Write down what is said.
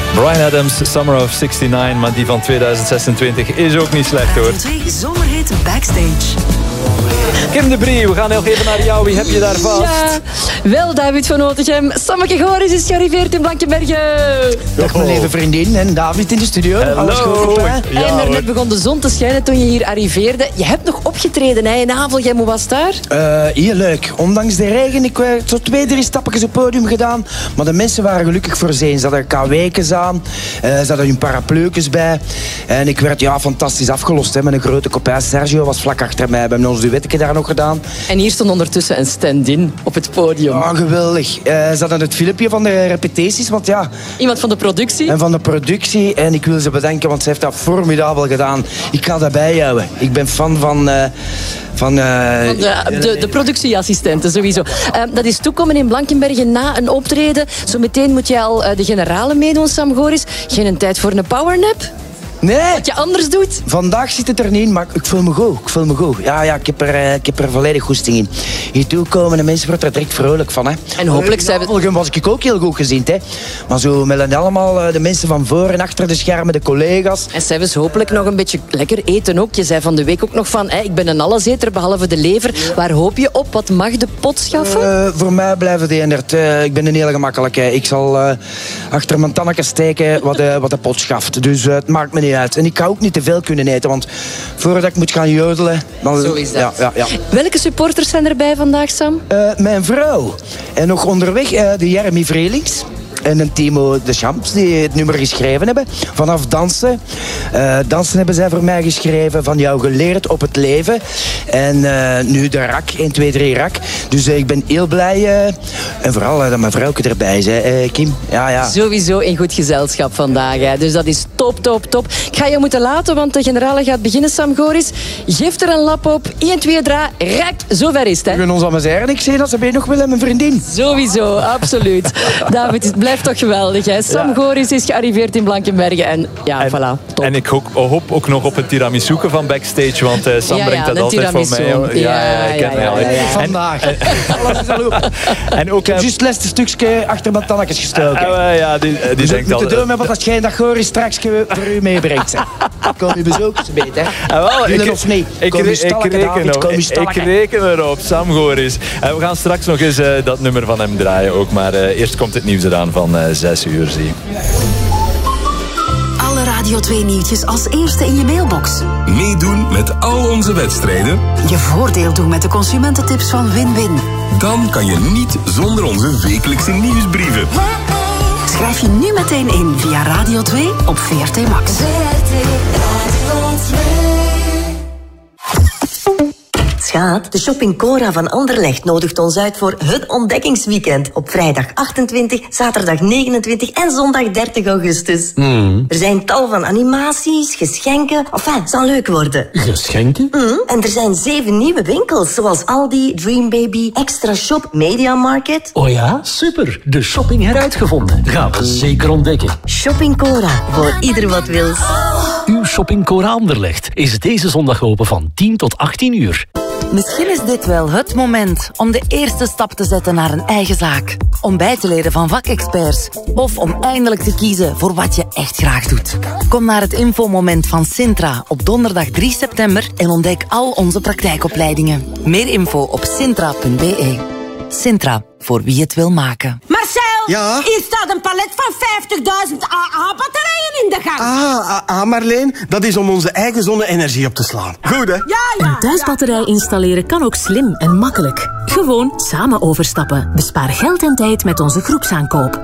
Bryan Adams, Summer of 69, maar die van 2026 is ook niet slecht hoor. Zomerhit Backstage. Kim de Brie, we gaan heel even naar jou. Wie heb je daar vast? Ja, wel David van Otegem. Sammeke Goris is gearriveerd in Blankenberge. Dag mijn lieve vriendin en David in de studio. Hallo. Alles goed, hè? Ja, en er hoor. net begon de zon te schijnen toen je hier arriveerde. Je hebt nog opgetreden hè, in Havelgem. Hoe was het daar? Heel leuk. Ondanks de regen, ik heb zo 2-3 stapjes op het podium gedaan. Maar de mensen waren gelukkig voorzien. Ze hadden KW'kes aan, ze hadden hun parapluukes bij. En ik werd fantastisch afgelost hè, met een grote kopij. Sergio was vlak achter mij. We hebben ons duetje daar nog gedaan. En hier stond ondertussen een stand-in op het podium. Ja, geweldig. Ze hadden het filmpje van de repetities, want ja... Iemand van de productie? En van de productie. En ik wil ze bedanken, want ze heeft dat formidabel gedaan. Ik ga dat bijhouden. Ik ben fan van de productieassistenten, sowieso. Dat is toekomen in Blankenberge na een optreden. Zometeen moet jij al de generale meedoen, Sam Goris. Geen tijd voor een powernap? Nee. Wat je anders doet? Vandaag zit het er niet in, maar ik voel me goed. Ja, ik heb er volledig goesting in. Hier toe komen de mensen worden er direct vrolijk van. Hè. En hopelijk zijn we... Volgens was ik ook heel goed gezien. Hè. Maar zo met allemaal de mensen van voor en achter de schermen, de collega's. En zij dus hopelijk nog een beetje lekker eten ook. Je zei van de week ook nog van, ik ben een alleseter behalve de lever. Waar hoop je op? Wat mag de pot schaffen? Voor mij blijven de Endert. Ik ben een heel gemakkelijke. Ik zal achter mijn tanneken steken wat de pot schaft. Dus het maakt me niet uit. En ik ga ook niet te veel kunnen eten, want voordat ik moet gaan jodelen... Dan, Zo is dat. Ja. Welke supporters zijn erbij vandaag, Sam? Mijn vrouw. En nog onderweg de Jeremy Vreelings. En een Timo de Champs die het nummer geschreven hebben. Vanaf dansen. Dansen hebben zij voor mij geschreven. Van jou geleerd op het leven. En nu de rak. 1, 2, 3 rak. Dus ik ben heel blij. En vooral dat mijn vrouwke erbij is. Kim. Ja. Sowieso in goed gezelschap vandaag. Hè. Dus dat is top. Ik ga je moeten laten, want de generale gaat beginnen, Sam Goris. Geef er een lap op. 1, 2, 3. Rak. Zover is het. Hè. We gaan ons aan mijn ik zie dat ze bij nog willen, mijn vriendin. Sowieso, absoluut. David, het blijft toch geweldig. Hè? Sam Goris is gearriveerd in Blankenberge. En voilà, top. En ik hoop ook nog op het tiramisoeke van Backstage, want Sam brengt dat altijd voor mij. Vandaag. Alles is al op. En ook... Juist het laatste stukje achter mijn tannetjes gestoken. Die denkt al... Moet doen met wat als jij dat Goris straks voor u meebrengt. Ik kom je bezoeken, ze beter. Willen of niet? Ik reken erop, Sam Goris. We gaan straks nog eens dat nummer van hem draaien ook, maar eerst komt het nieuws eraan van 6 uur, zie. Alle Radio 2 nieuwtjes als eerste in je mailbox. Meedoen met al onze wedstrijden. Je voordeel doen met de consumententips van Win-Win. Dan kan je niet zonder onze wekelijkse nieuwsbrieven. Schrijf je nu meteen in via Radio 2 op VRT Max. Schaat, de Shopping Cora van Anderlecht nodigt ons uit voor het ontdekkingsweekend op vrijdag 28, zaterdag 29 en zondag 30 augustus. Er zijn tal van animaties, geschenken, enfin, het zal leuk worden. Geschenken? En er zijn 7 nieuwe winkels, zoals Aldi, Dream Baby, Extra Shop, Media Market. Oh ja, super. De shopping heruitgevonden. Gaan we zeker ontdekken. Shopping Cora, voor ieder wat wils. Uw Shopping Cora Anderlecht is deze zondag open van 10 tot 18 uur. Misschien is dit wel het moment om de eerste stap te zetten naar een eigen zaak. Om bij te leren van vakexperts. Of om eindelijk te kiezen voor wat je echt graag doet. Kom naar het infomoment van Sintra op donderdag 3 september en ontdek al onze praktijkopleidingen. Meer info op sintra.be. Sintra, voor wie het wil maken. Marcel, ja? hier staat een palet van 50.000 AA-batterijen in de gang. Marleen, dat is om onze eigen zonne-energie op te slaan. Goed, hè? Ja. Een thuisbatterij installeren kan ook slim en makkelijk. Gewoon samen overstappen. Bespaar geld en tijd met onze groepsaankoop.